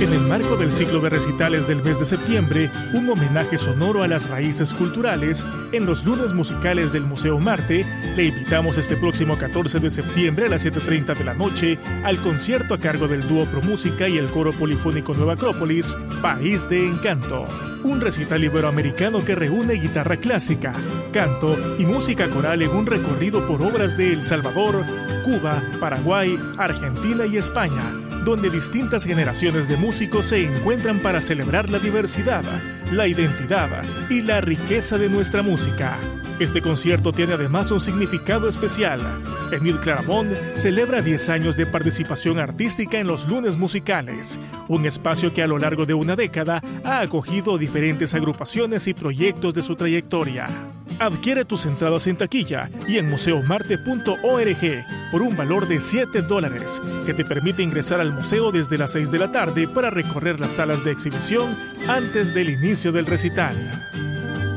En el marco del ciclo de recitales del mes de septiembre, un homenaje sonoro a las raíces culturales, en los lunes musicales del Museo Marte, le invitamos este próximo 14 de septiembre a las 7:30 de la noche al concierto a cargo del dúo ProMúsica y el coro polifónico Nueva Acrópolis, País de Encanto. Un recital iberoamericano que reúne guitarra clásica, canto y música coral en un recorrido por obras de El Salvador, Cuba, Paraguay, Argentina y España, donde distintas generaciones de músicos se encuentran para celebrar la diversidad, la identidad y la riqueza de nuestra música. Este concierto tiene además un significado especial. Enid Claramont celebra 10 años de participación artística en los lunes musicales, un espacio que a lo largo de una década ha acogido diferentes agrupaciones y proyectos de su trayectoria. Adquiere tus entradas en taquilla y en museomarte.org por un valor de $7, que te permite ingresar al museo desde las 6 de la tarde para recorrer las salas de exhibición antes del inicio del recital.